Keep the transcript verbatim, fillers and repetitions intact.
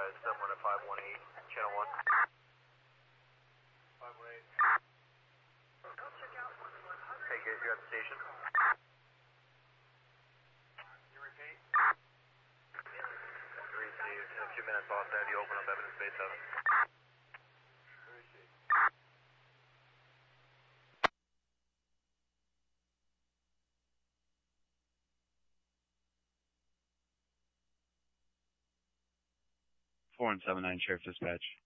seven one at five one eight, channel one. five one eight. Hey, guys, you're at the station. You repeat? Received. In a few minutes, I'll have you open up evidence base seven. Received. four one seven nine, Sheriff Dispatch.